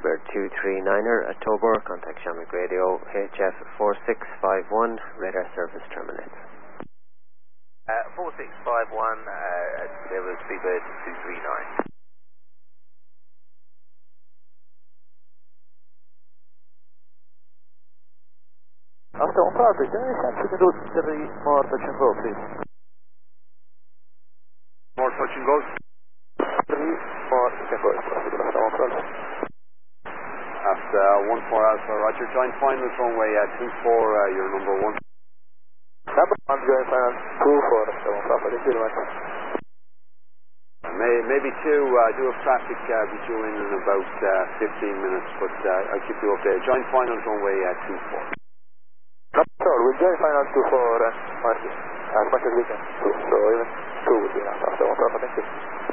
Seabird 239er at Tober, contact Shamrock Radio, HF 4651, radar service terminates. 4651, there was Seabird 239. After on traffic, can you do 3 more touch and go, please? More touch and go? 3 more touch and go, after on traffic. After 14 Alpha, Roger, join final runway 24, you're number 1. Number 1, join final 24, after on traffic, thank you very much. Maybe 2, do a traffic, be due in about 15 minutes, but I'll keep you updated. Join final runway 24. Sure, we'll join final 24 and mark it as much as we can. So even 2 will be enough after 1 traffic, thank you.